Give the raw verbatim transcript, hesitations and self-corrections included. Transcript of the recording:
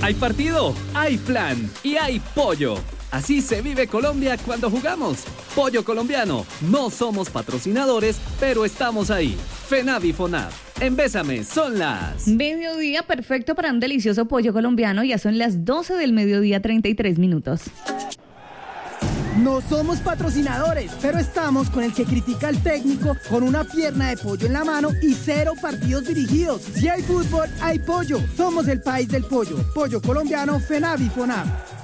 Hay partido, hay plan y hay pollo. Así se vive Colombia cuando jugamos. Pollo colombiano. No somos patrocinadores, pero estamos ahí. FENAV y FONAV. En Bésame son las... Mediodía perfecto para un delicioso pollo colombiano. Ya son las doce del mediodía, treinta y tres minutos. No somos patrocinadores, pero estamos con el que critica al técnico con una pierna de pollo en la mano y cero partidos dirigidos. Si hay fútbol, hay pollo. Somos el país del pollo. Pollo colombiano, FENAV y FONAV.